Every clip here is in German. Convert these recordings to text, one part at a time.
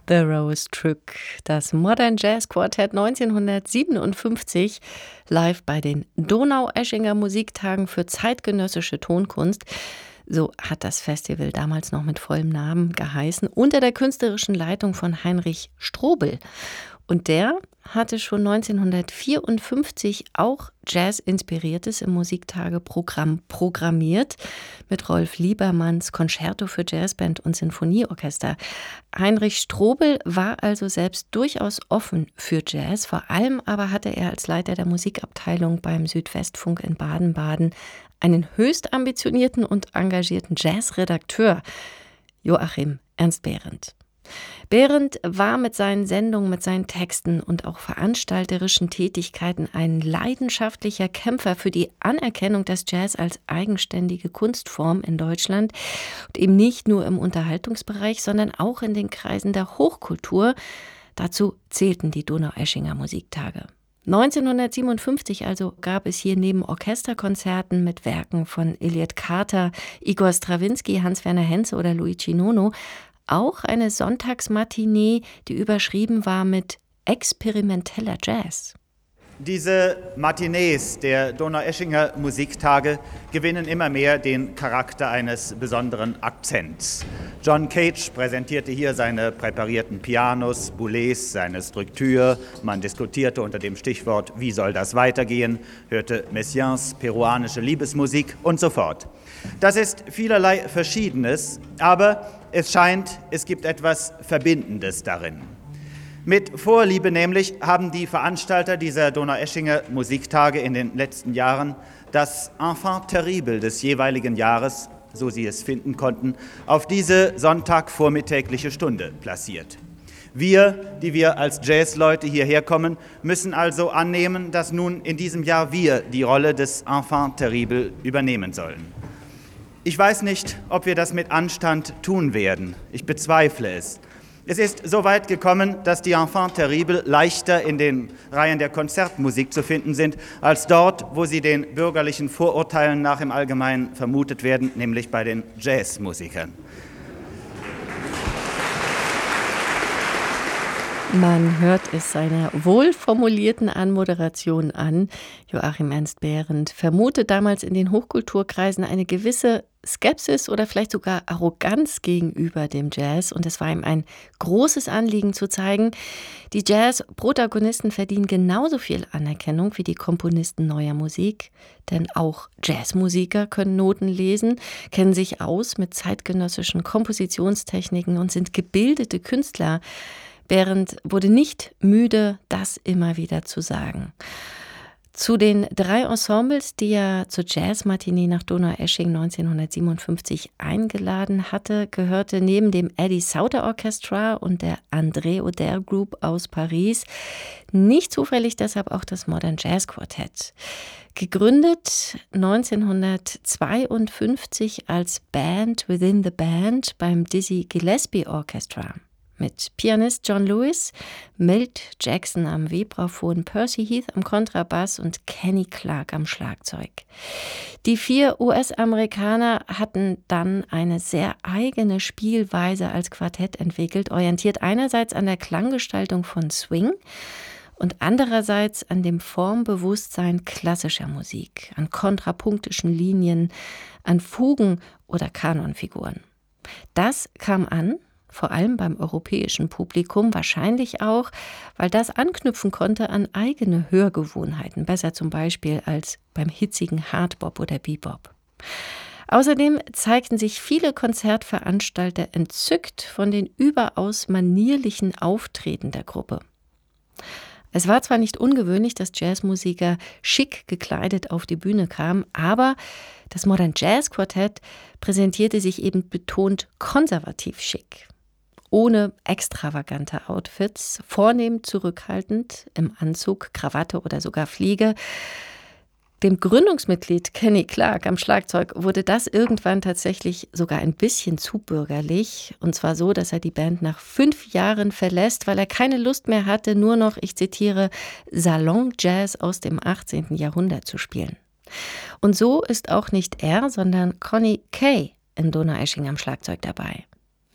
The Rose Trück, das Modern Jazz Quartett 1957, live bei den Donaueschinger Musiktagen für zeitgenössische Tonkunst. So hat das Festival damals noch mit vollem Namen geheißen, unter der künstlerischen Leitung von Heinrich Strobel. Und der hatte schon 1954 auch Jazz-Inspiriertes im Musiktageprogramm programmiert, mit Rolf Liebermanns Concerto für Jazzband und Sinfonieorchester. Heinrich Strobel war also selbst durchaus offen für Jazz, vor allem aber hatte er als Leiter der Musikabteilung beim Südwestfunk in Baden-Baden einen höchst ambitionierten und engagierten Jazzredakteur, Joachim Ernst Behrendt. Behrendt war mit seinen Sendungen, mit seinen Texten und auch veranstalterischen Tätigkeiten ein leidenschaftlicher Kämpfer für die Anerkennung des Jazz als eigenständige Kunstform in Deutschland und eben nicht nur im Unterhaltungsbereich, sondern auch in den Kreisen der Hochkultur. Dazu zählten die Donaueschinger Musiktage. 1957 also gab es hier neben Orchesterkonzerten mit Werken von Elliott Carter, Igor Strawinski, Hans-Werner Henze oder Luigi Nono auch eine Sonntagsmatinee, die überschrieben war mit experimenteller Jazz. Diese Matinees der Donaueschinger Musiktage gewinnen immer mehr den Charakter eines besonderen Akzents. John Cage präsentierte hier seine präparierten Pianos, Boulez, seine Structure. Man diskutierte unter dem Stichwort „Wie soll das weitergehen?", hörte Messiaens peruanische Liebesmusik und so fort. Das ist vielerlei Verschiedenes, aber es scheint, es gibt etwas Verbindendes darin. Mit Vorliebe nämlich haben die Veranstalter dieser Donaueschinger Musiktage in den letzten Jahren das Enfant terrible des jeweiligen Jahres, so sie es finden konnten, auf diese sonntagvormittägliche Stunde platziert. Wir, die wir als Jazzleute hierher kommen, müssen also annehmen, dass nun in diesem Jahr wir die Rolle des Enfant terrible übernehmen sollen. Ich weiß nicht, ob wir das mit Anstand tun werden. Ich bezweifle es. Es ist so weit gekommen, dass die Enfants terribles leichter in den Reihen der Konzertmusik zu finden sind, als dort, wo sie den bürgerlichen Vorurteilen nach im Allgemeinen vermutet werden, nämlich bei den Jazzmusikern. Man hört es seiner wohlformulierten Anmoderation an. Joachim Ernst Behrendt vermutet damals in den Hochkulturkreisen eine gewisse Skepsis oder vielleicht sogar Arroganz gegenüber dem Jazz. Und es war ihm ein großes Anliegen zu zeigen, die Jazz-Protagonisten verdienen genauso viel Anerkennung wie die Komponisten neuer Musik. Denn auch Jazzmusiker können Noten lesen, kennen sich aus mit zeitgenössischen Kompositionstechniken und sind gebildete Künstler. Behrendt wurde nicht müde, das immer wieder zu sagen. Zu den 3 Ensembles, die er zur Jazzmatinee nach Donaueschingen 1957 eingeladen hatte, gehörte neben dem Eddie Sauter Orchestra und der André Oder Group aus Paris nicht zufällig deshalb auch das Modern Jazz Quartett. Gegründet 1952 als Band within the Band beim Dizzy Gillespie Orchestra. Mit Pianist John Lewis, Milt Jackson am Vibraphon, Percy Heath am Kontrabass und Kenny Clarke am Schlagzeug. Die 4 US-Amerikaner hatten dann eine sehr eigene Spielweise als Quartett entwickelt, orientiert einerseits an der Klanggestaltung von Swing und andererseits an dem Formbewusstsein klassischer Musik, an kontrapunktischen Linien, an Fugen oder Kanonfiguren. Das kam an, vor allem beim europäischen Publikum, wahrscheinlich auch, weil das anknüpfen konnte an eigene Hörgewohnheiten, besser zum Beispiel als beim hitzigen Hardbop oder Bebop. Außerdem zeigten sich viele Konzertveranstalter entzückt von den überaus manierlichen Auftreten der Gruppe. Es war zwar nicht ungewöhnlich, dass Jazzmusiker schick gekleidet auf die Bühne kamen, aber das Modern Jazz Quartett präsentierte sich eben betont konservativ schick. Ohne extravagante Outfits, vornehm zurückhaltend, im Anzug, Krawatte oder sogar Fliege. Dem Gründungsmitglied Kenny Clarke am Schlagzeug wurde das irgendwann tatsächlich sogar ein bisschen zu bürgerlich. Und zwar so, dass er die Band nach 5 Jahren verlässt, weil er keine Lust mehr hatte, nur noch, ich zitiere, Salon-Jazz aus dem 18. Jahrhundert zu spielen. Und so ist auch nicht er, sondern Connie Kay in Donaueschingen am Schlagzeug dabei.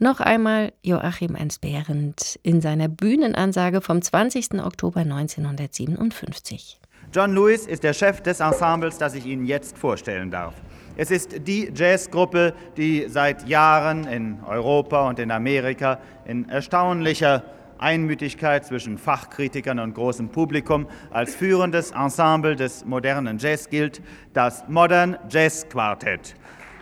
Noch einmal Joachim Ernst-Behrendt in seiner Bühnenansage vom 20. Oktober 1957. John Lewis ist der Chef des Ensembles, das ich Ihnen jetzt vorstellen darf. Es ist die Jazzgruppe, die seit Jahren in Europa und in Amerika in erstaunlicher Einmütigkeit zwischen Fachkritikern und großem Publikum als führendes Ensemble des modernen Jazz gilt, das Modern Jazz Quartet.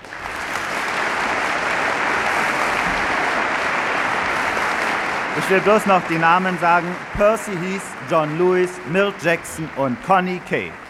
Ich will bloß noch die Namen sagen: Percy Heath, John Lewis, Milt Jackson und Connie Kay.